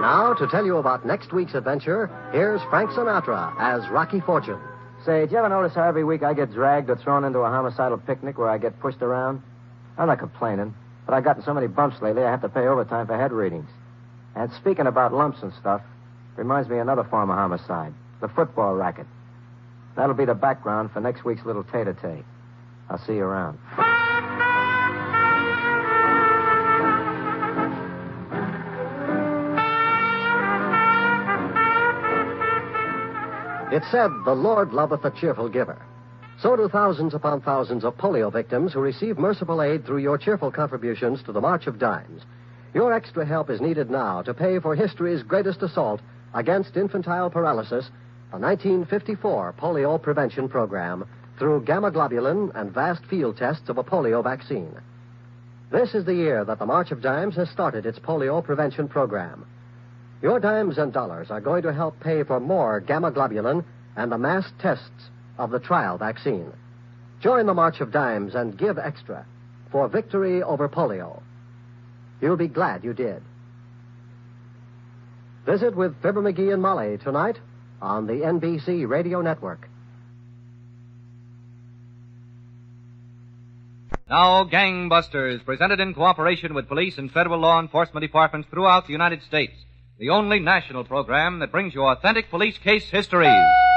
Now, to tell you about next week's adventure, here's Frank Sinatra as Rocky Fortune. Say, did you ever notice how every week I get dragged or thrown into a homicidal picnic where I get pushed around? I'm not complaining, but I've gotten so many bumps lately I have to pay overtime for head readings. And speaking about lumps and stuff, reminds me of another form of homicide, the football racket. That'll be the background for next week's little tete-a-tete. I'll see you around. It's said, the Lord loveth a cheerful giver. So do thousands upon thousands of polio victims who receive merciful aid through your cheerful contributions to the March of Dimes. Your extra help is needed now to pay for history's greatest assault against infantile paralysis, the 1954 polio prevention program, through gamma globulin and vast field tests of a polio vaccine. This is the year that the March of Dimes has started its polio prevention program. Your dimes and dollars are going to help pay for more gamma globulin and the mass tests of the trial vaccine. Join the March of Dimes and give extra for victory over polio. You'll be glad you did. Visit with Fibber McGee and Molly tonight on the NBC Radio Network. Now, Gangbusters, presented in cooperation with police and federal law enforcement departments throughout the United States. The only national program that brings you authentic police case histories.